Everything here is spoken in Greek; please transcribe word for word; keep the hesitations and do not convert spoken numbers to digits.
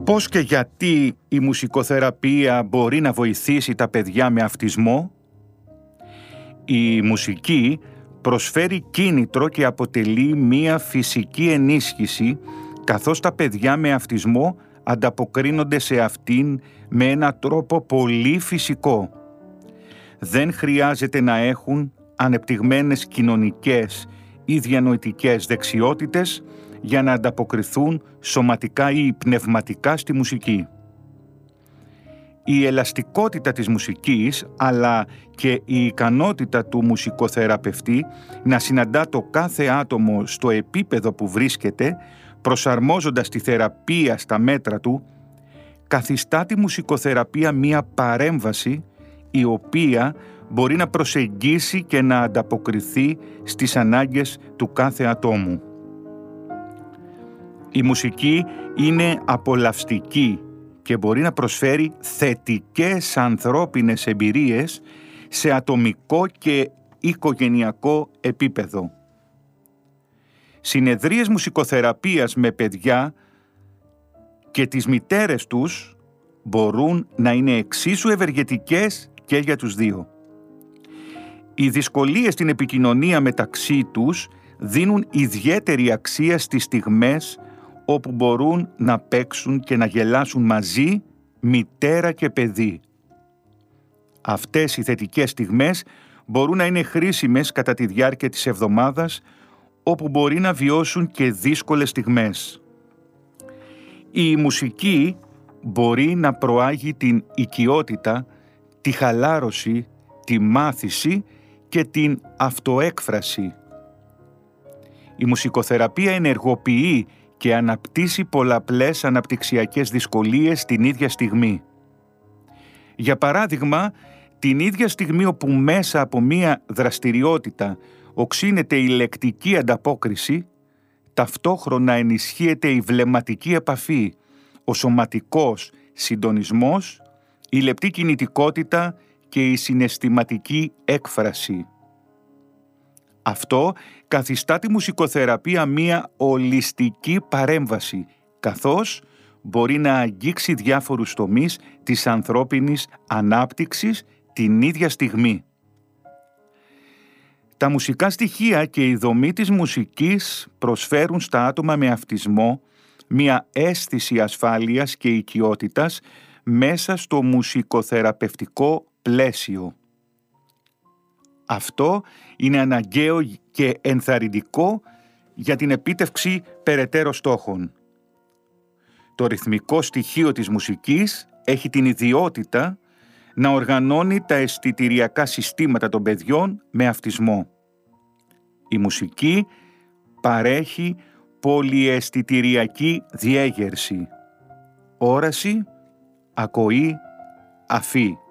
Πώς και γιατί η μουσικοθεραπεία μπορεί να βοηθήσει τα παιδιά με αυτισμό? Η μουσική προσφέρει κίνητρο και αποτελεί μία φυσική ενίσχυση, καθώς τα παιδιά με αυτισμό ανταποκρίνονται σε αυτήν με έναν τρόπο πολύ φυσικό. Δεν χρειάζεται να έχουν ανεπτυγμένες κοινωνικές ή διανοητικές δεξιότητες για να ανταποκριθούν σωματικά ή πνευματικά στη μουσική. Η ελαστικότητα της μουσικής, αλλά και η ικανότητα του μουσικοθεραπευτή να συναντά το κάθε άτομο στο επίπεδο που βρίσκεται, προσαρμόζοντας τη θεραπεία στα μέτρα του, καθιστά τη μουσικοθεραπεία μία παρέμβαση η οποία μπορεί να προσεγγίσει και να ανταποκριθεί στις ανάγκες του κάθε ατόμου. Η μουσική είναι απολαυστική και μπορεί να προσφέρει θετικές ανθρώπινες εμπειρίες σε ατομικό και οικογενειακό επίπεδο. Συνεδρίες μουσικοθεραπείας με παιδιά και τις μητέρες τους μπορούν να είναι εξίσου ευεργετικές και για τους δύο. Οι δυσκολίες στην επικοινωνία μεταξύ τους δίνουν ιδιαίτερη αξία στις στιγμές όπου μπορούν να παίξουν και να γελάσουν μαζί μητέρα και παιδί. Αυτές οι θετικές στιγμές μπορούν να είναι χρήσιμες κατά τη διάρκεια της εβδομάδας, όπου μπορεί να βιώσουν και δύσκολες στιγμές. Η μουσική μπορεί να προάγει την οικειότητα, τη χαλάρωση, τη μάθηση και την αυτοέκφραση. Η μουσικοθεραπεία ενεργοποιεί και αναπτύσσει πολλαπλές αναπτυξιακές δυσκολίες την ίδια στιγμή. Για παράδειγμα, την ίδια στιγμή όπου μέσα από μία δραστηριότητα οξύνεται η λεκτική ανταπόκριση, ταυτόχρονα ενισχύεται η βλεμματική επαφή, ο σωματικός συντονισμός, η λεπτή κινητικότητα και η συναισθηματική έκφραση. Αυτό καθιστά τη μουσικοθεραπεία μία ολιστική παρέμβαση, καθώς μπορεί να αγγίξει διάφορους τομείς της ανθρώπινης ανάπτυξης την ίδια στιγμή. Τα μουσικά στοιχεία και η δομή της μουσικής προσφέρουν στα άτομα με αυτισμό μία αίσθηση ασφάλειας και οικειότητας μέσα στο μουσικοθεραπευτικό πλαίσιο. Αυτό είναι αναγκαίο και ενθαρρυντικό για την επίτευξη περαιτέρω στόχων. Το ρυθμικό στοιχείο της μουσικής έχει την ιδιότητα να οργανώνει τα αισθητηριακά συστήματα των παιδιών με αυτισμό. Η μουσική παρέχει πολυαισθητηριακή διέγερση, όραση, ακοή, αφή.